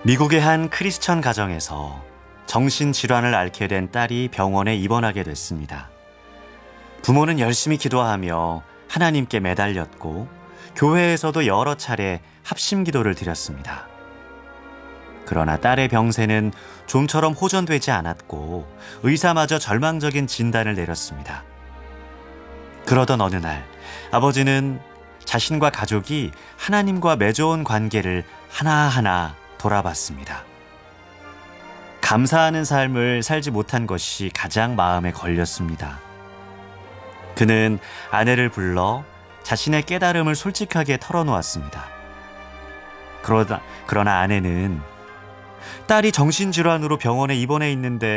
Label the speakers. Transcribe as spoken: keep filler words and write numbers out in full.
Speaker 1: 미국의 한 크리스천 가정에서 정신질환을 앓게 된 딸이 병원에 입원하게 됐습니다. 부모는 열심히 기도하며 하나님께 매달렸고 교회에서도 여러 차례 합심 기도를 드렸습니다. 그러나 딸의 병세는 좀처럼 호전되지 않았고 의사마저 절망적인 진단을 내렸습니다. 그러던 어느 날 아버지는 자신과 가족이 하나님과 맺어온 관계를 하나하나 돌아봤습니다. 감사하는 삶을 살지 못한 것이 가장 마음에 걸렸습니다. 그는 아내를 불러 자신의 깨달음을 솔직하게 털어놓았습니다. 그러다, 그러나 아내는 딸이 정신질환으로 병원에 입원해 있는데